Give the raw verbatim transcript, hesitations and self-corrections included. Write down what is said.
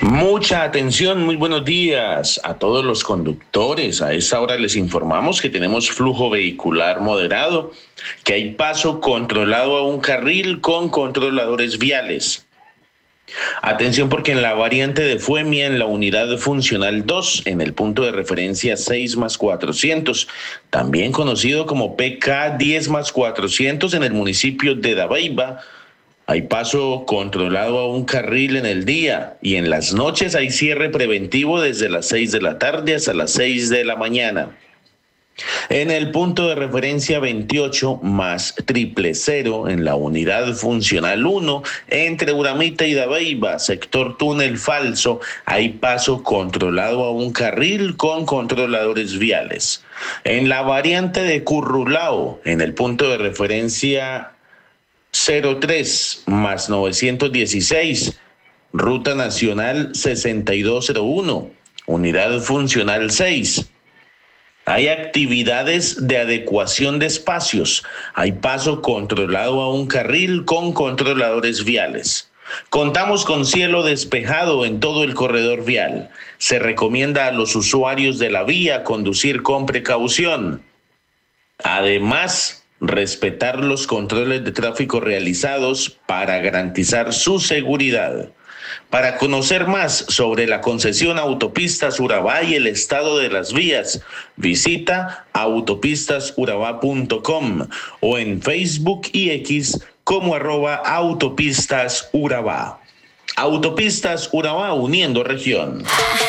Mucha atención, muy buenos días a todos los conductores. A esta hora les informamos que tenemos flujo vehicular moderado, que hay paso controlado a un carril con controladores viales. Atención porque en la variante de Fuemia, en la unidad funcional dos, en el punto de referencia seis más cuatrocientos, también conocido como P K diez más cuatrocientos en el municipio de Dabeiba, hay paso controlado a un carril en el día y en las noches hay cierre preventivo desde las seis de la tarde hasta las seis de la mañana. En el punto de referencia veintiocho más triple cero en la unidad funcional uno entre Uramita y Dabeiba, sector túnel falso, hay paso controlado a un carril con controladores viales. En la variante de Currulao, en el punto de referencia cero tres más novecientos dieciséis, Ruta Nacional sesenta y dos cero uno, Unidad Funcional seis. Hay actividades de adecuación de espacios. Hay paso controlado a un carril con controladores viales. Contamos con cielo despejado en todo el corredor vial. Se recomienda a los usuarios de la vía conducir con precaución. Además, respetar los controles de tráfico realizados para garantizar su seguridad. Para conocer más sobre la concesión Autopistas Urabá y el estado de las vías, visita autopistas urabá punto com o en Facebook y X como arroba Autopistas Urabá. Autopistas Urabá, uniendo región.